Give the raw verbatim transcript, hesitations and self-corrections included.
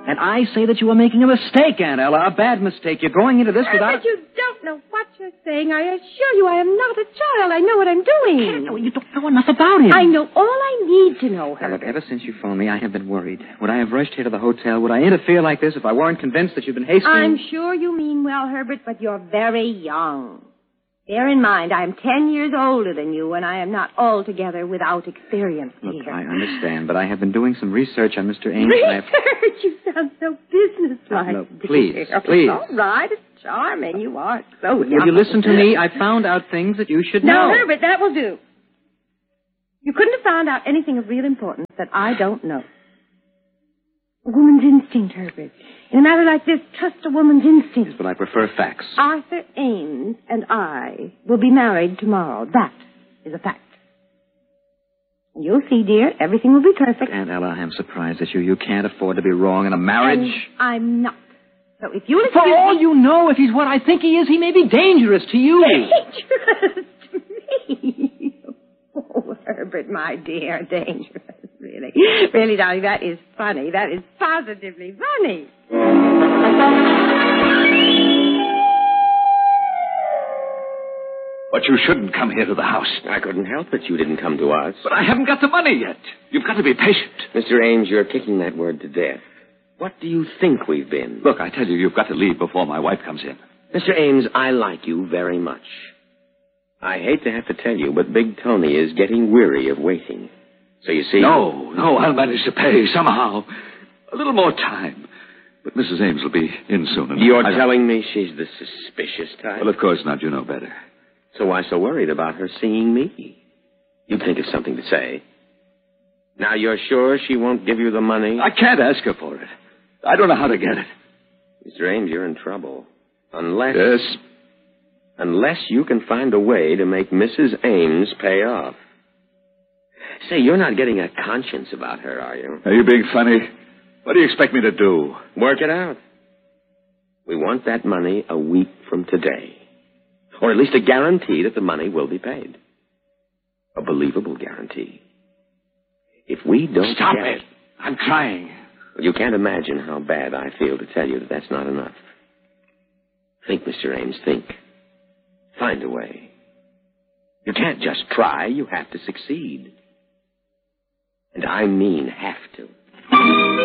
And I say that you are making a mistake, Aunt Ella, a bad mistake. You're going into this without... But you don't know what you're saying. I assure you I am not a child. I know what I'm doing. No, you don't know enough about him. I know all I need to know, Now, look, Herbert. ever since you phoned me, I have been worried. Would I have rushed here to the hotel? Would I interfere like this if I weren't convinced that you've been hasty? I'm sure you mean well, Herbert, but you're very young. Bear in mind, I'm ten years older than you, and I am not altogether without experience Look, here. I understand, but I have been doing some research on Mister Ames. And I have... Research? You sound so businesslike. No, please, dear. please. All right, it's charming. You are so Will young. you listen to me? I found out things that you should No, know. Herbert, that will do. You couldn't have found out anything of real importance that I don't know. A woman's instinct, Herbert. In a matter like this, trust a woman's instinct. Yes, but I prefer facts. Arthur Ames and I will be married tomorrow. That is a fact. You'll see, dear, everything will be perfect. Aunt Ella, I am surprised at you. You can't afford to be wrong in a marriage. And I'm not. So if you'll For excuse all me... you know, if he's what I think he is, he may be dangerous to you. Dangerous to me? Oh, Herbert, my dear, dangerous. Really. Really, darling, that is funny. That is positively funny. But you shouldn't come here to the house. I couldn't help it. You didn't come to us. But I haven't got the money yet. You've got to be patient. Mister Ames, you're kicking that word to death. What do you think we've been? Look, I tell you, you've got to leave before my wife comes in. Mister Ames, I like you very much. I hate to have to tell you, but Big Tony is getting weary of waiting. So you see... No, no, I'll manage to pay somehow. A little more time. But Missus Ames will be in soon. And You're I don't- telling me she's the suspicious type? Well, of course not. You know better. So why so worried about her seeing me? You'd think of something to say. Now, you're sure she won't give you the money? I can't ask her for it. I don't know how to get it. Mister Ames, you're in trouble. Unless... Yes? Unless you can find a way to make Missus Ames pay off. Say, you're not getting a conscience about her, are you? Are you being funny? What do you expect me to do? Work it out. We want that money a week from today. Or at least a guarantee that the money will be paid. A believable guarantee. If we don't Stop get it. I'm trying. You can't imagine how bad I feel to tell you that that's not enough. Think, Mister Ames, think. Find a way. You can't just try. You have to succeed. And I mean have to.